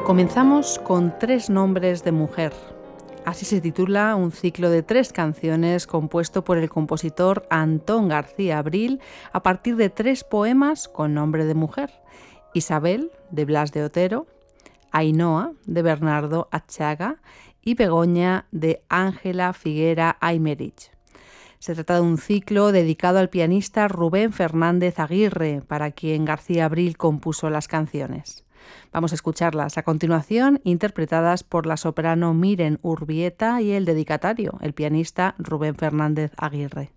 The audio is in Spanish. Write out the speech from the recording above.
Comenzamos con 3 nombres de mujer. Así se titula un ciclo de 3 canciones compuesto por el compositor Antón García Abril a partir de 3 poemas con nombre de mujer. Isabel, de Blas de Otero, Ainhoa, de Bernardo Atxaga y Begoña, de Ángela Figuera Aymerich. Se trata de un ciclo dedicado al pianista Rubén Fernández Aguirre, para quien García Abril compuso las canciones. Vamos a escucharlas a continuación, interpretadas por la soprano Miren Urbieta y el dedicatario, el pianista Rubén Fernández Aguirre.